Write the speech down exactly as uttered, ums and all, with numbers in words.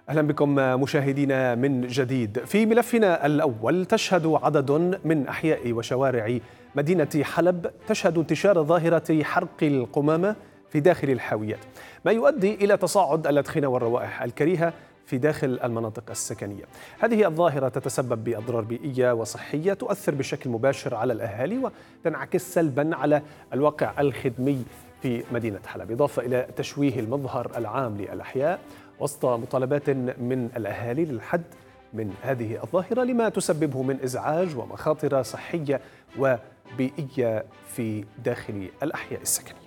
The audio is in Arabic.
أهلا بكم مشاهدينا من جديد. في ملفنا الأول، تشهد عدد من أحياء وشوارع مدينة حلب تشهد انتشار ظاهرة حرق القمامة في داخل الحاويات، ما يؤدي إلى تصاعد الأدخنة والروائح الكريهة في داخل المناطق السكنية. هذه الظاهرة تتسبب بأضرار بيئية وصحية تؤثر بشكل مباشر على الأهالي وتنعكس سلبا على الواقع الخدمي في مدينة حلب، إضافة إلى تشويه المظهر العام للأحياء وسط مطالبات من الأهالي للحد من هذه الظاهرة لما تسببه من إزعاج ومخاطر صحية وبيئية في داخل الأحياء السكنية.